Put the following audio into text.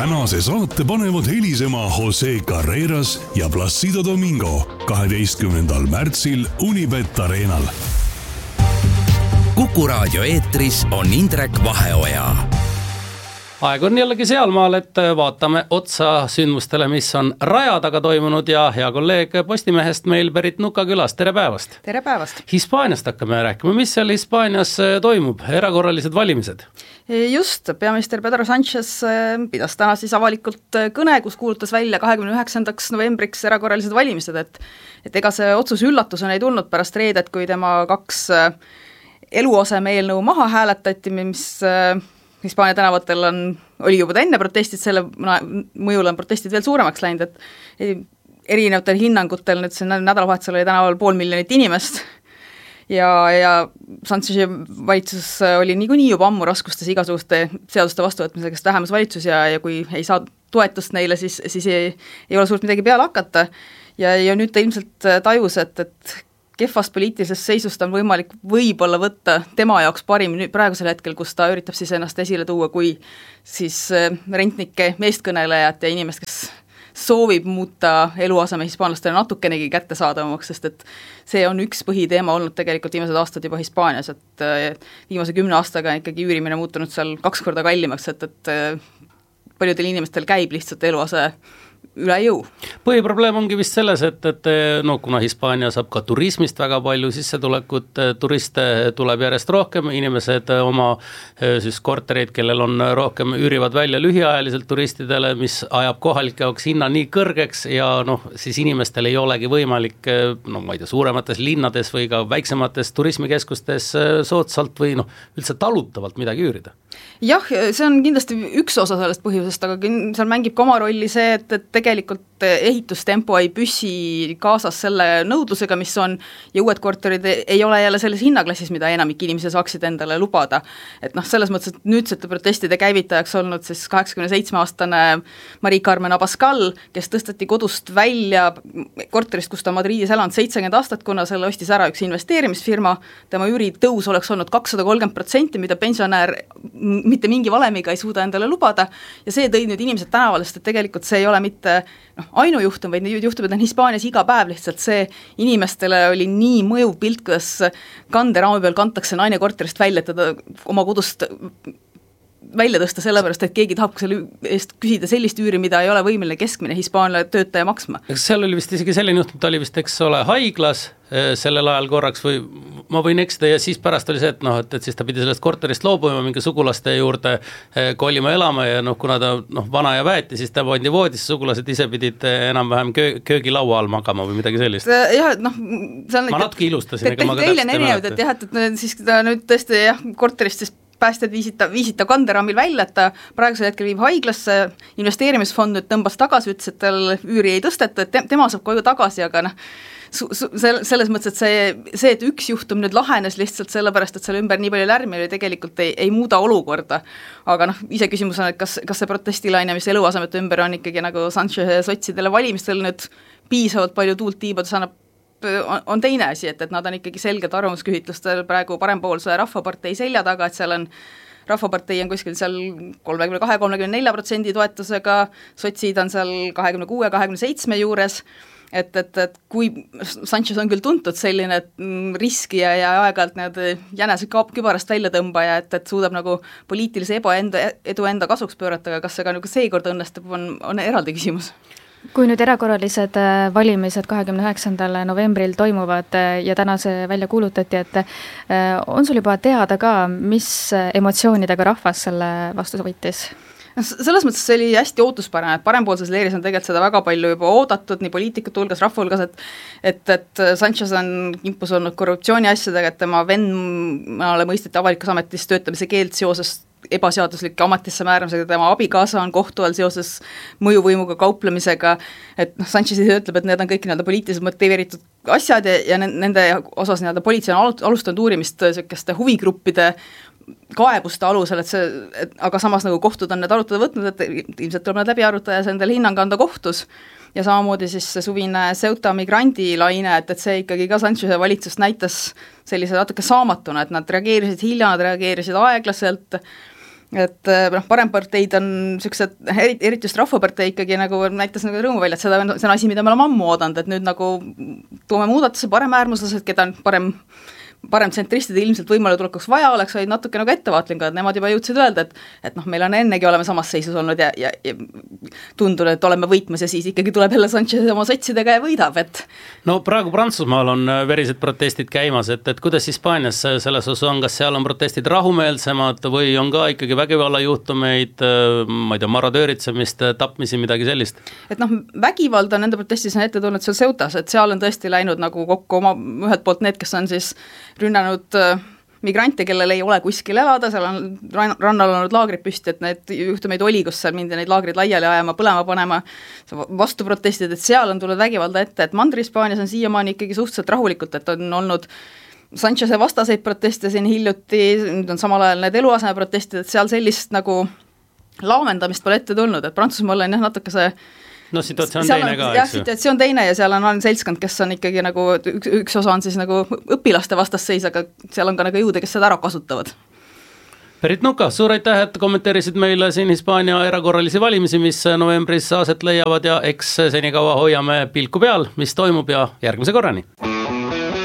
Tänase saate panevad helisema Jose Carreras ja Placido Domingo 12. märtsil Unibet Arenal. Kuku Raadio eetris on Indrek Vaheoja. Aeg on jällegi sealmaal, et vaatame otsa sündmustele, mis on raja taga toimunud ja hea kolleeg Postimehest meil pärit Nuka külas. Tere päevast! Tere päevast! Hispaaniast hakkame rääkima. Mis seal Hispaanias toimub? Erakorralised valimised? Just, peaminister Pedro Sánchez pidas täna siis avalikult kõne, kus kuulutas välja 29. novembriks erakorralised valimised, et ega see otsus üllatusena ei tulnud pärast reedet, kui tema 2 eluaseme eelnõu maha hääletati, mis Hispaania tänavatel oli juba enne protestid, selle mõjul on protestid veel suuremaks läinud, et erinevatel hinnangutel nüüd see nädalavahetusel oli tänaval 500,000 inimest ja Sanchezi valitsus oli niikuinii juba ammu raskustes igasuguste seaduste vastuvõtmisega, sest vähemusvalitsus ja kui ei saa toetust neile, siis ei ole suurt midagi peale hakata ja nüüd ta ilmselt tajus, et kehvast poliitilisest seisust on võimalik võib-olla võtta tema jaoks parim praegusel hetkel, kus ta üritab siis ennast esile tuua kui siis rentnike meestkõnelejat ja inimest, kes soovib muuta eluaseme hispaanlastele natukenegi kättesaadavamaks, sest et see on üks põhiteema olnud tegelikult viimased aastad juba Hispaanias, et viimase 10 aastaga on ikkagi üürimine muutunud seal 2 korda kallimaks, et paljudel inimestel käib lihtsalt eluase üle jõu. Põhiprobleem ongi vist selles, et kuna Hispaania saab ka turismist väga palju sissetulekut, turiste tuleb järjest rohkem, inimesed oma siis kortereid, kellel on rohkem, üürivad välja lühiajaliselt turistidele, mis ajab kohalike jaoks hinna nii kõrgeks ja siis inimestel ei olegi võimalik ma ei tea, suuremates linnades või ka väiksemates turismikeskustes soodsalt või üldse talutavalt midagi üürida. Jah, see on kindlasti üks osa sellest põhjusest, aga seal mängib ka oma rolli see, et tegelikult ehitustempo ei püsi kaasas selle nõudlusega, mis on, ja uued korterid ei ole jälle selles hinnaklassis, mida enamik inimesi saaksid endale lubada. Et selles mõttes, et nüüdsete protestide käivitajaks olnud siis 87-aastane Marie-Carmen Abascal, kes tõsteti kodust välja korterist, kus ta Madridis elanud 70 aastat, kuna selle ostis ära üks investeerimisfirma, tema üüri tõus oleks olnud 230%, mida pensionär mitte mingi valemiga ei suuda endale lubada, ja see tõi nüüd inimesed tänavalest, et tegelikult see ei ole mitte ainujuhtum, vaid nüüd juhtub, et on Hispaanias iga päev lihtsalt see inimestele oli nii mõjuv pilt, kuidas kanderaami peal kantakse naine korterist välja, et teda oma kodust välja tõsta sellepärast, et keegi tahab selle eest küsida sellist üüri, mida ei ole võimeline keskmine Hispaania töötaja maksma. Seal oli vist isegi selline juhtum, ta oli vist haiglas sellel ajal korraks või ma võin eksida ja siis pärast oli see, et siis ta pidi sellest korterist loobuma mingi sugulaste juurde kolima elama ja kuna ta vana ja väeti, siis ta pandi voodisse, sugulased ise pidid enam-vähem köögilaua all magama või midagi sellist. Jah, ma natuke ilustasin. Teile on erinevad, et siis ta nüüd tõesti korterist siis päästjad viisid ta kanderaamil välja, et ta praegusel hetkel viib haiglasse, investeerimisfond nüüd tõmbas tagasi, ütles, et tal üüri ei tõsteta, et tema saab koju tagasi, aga selles mõttes, et see, et üks juhtum nüüd lahenes lihtsalt sellepärast, et selle ümber nii palju lärmi oli, tegelikult ei muuda olukorda. Aga ise küsimus on, et kas see protestilaine, mis eluasemete ümber on ikkagi nagu Sanchez sotsidele valimistel nüüd piisavalt palju tuult tiibades annab, on teine asi, et nad on ikkagi selged arvamuskühitlustel praegu parempoolse Rahvapartei selja taga, et seal on Rahvapartei on kuskil seal 32-34% toetusega, sotsid on seal 26-27 juures, et kui Sanchez on küll tuntud selline riskija ja aeg-ajalt jänese kübarast välja tõmbaja, et suudab nagu poliitilise edu enda kasuks pöörata, aga kas see ka nagu seekord õnnestub, on eraldi küsimus. Kui nüüd erakorralised valimised 29. novembril toimuvad ja täna see välja kuulutati, et on sul juba teada ka, mis emotsioonidega rahvas selle vastu võttis? Selles mõttes see oli hästi ootuspärane, et parempoolses leeris on tegelikult seda väga palju juba oodatud, nii poliitikute hulgas, rahva hulgas, et Sanchez on kimpus olnud korruptsiooni asjadega, et tema vennale mõisteti avalikus ametis töötamise keeld seoses ebaseaduslike ametisse määramisega, tema abikaasa on kohtu all seoses mõjuvõimuga kauplemisega, et Sanchez ütleb, et need on kõik poliitiliselt motiveeritud asjad ja nende osas politsei on alustanud uurimist selliseste huvigruppide kaebuste alusel, aga samas nagu kohtud on need arutada võtnud, et ilmselt tuleb need läbi arutada ja see endale hinnang anda kohtus. Ja samamoodi siis see suvine Ceuta migrandilaine, et see ikkagi ka Sanchez'e valitsust näitas sellise natuke saamatuna, et nad reageerisid hilja, nad reageerisid aeglaselt et paremparteid on niisugused, eriti just Rahvapartei ikkagi nagu näitas nagu rõõmu välja, et see on asi, mida me oleme ammu oodanud, et nüüd nagu toome muudatuse paremäärmuslased, keda on paremtsentristide ilmselt võimaletulekuks vaja oleks, vaid natuke nagu ettevaatlikud, et nemad juba jõudsid öelda, et meil on ennegi oleme samas seisus olnud ja tundunud, et oleme võitmas ja siis ikkagi tuleb jälle Sanchez oma sotsidega ja võidab, et no praegu Prantsusmaal on verised protestid käimas, et kuidas Hispaanias selles osas on, kas seal on protestid rahumeelsemad või on ka ikkagi vägivallajuhtumeid, ma ei tea, marodööritsemist, tapmisi, midagi sellist? Et vägivald on nende protestis on ette tulnud seal Ceutas, et seal on tõesti läinud nagu kokku ühelt poolt need, kes on siis rünnanud migrante, kellel ei ole kuskil elada, seal on rannal olnud laagrid püsti, et need juhtumeid oli, kus seal mindi neid laagrid laiali ajama, põlema panema, vastuprotestid, et seal on tulnud vägivalda ette, et Mandri-Hispaanias on siiamaani ikkagi suhteliselt rahulikult, et on olnud Sanchez'e vastaseid proteste siin hiljuti, nüüd on samal ajal need eluaseme protestid, et seal sellist nagu laamendamist pole ette tulnud, et Prantsusmaal on natuke see situatsioon teine ka, eks ju? Situatsioon teine ja seal on seltskond, kes on ikkagi nagu, üks osa on siis nagu õpilaste vastasseis, aga seal on ka nagu jõude, kes seda ära kasutavad. Berit Nuka, suur aitäh, et kommenteerisid meile siin Hispaania erakorralisi valimisi, mis novembris aset leiavad ja eks senikaua hoiame pilku peal, mis toimub ja järgmise korrani!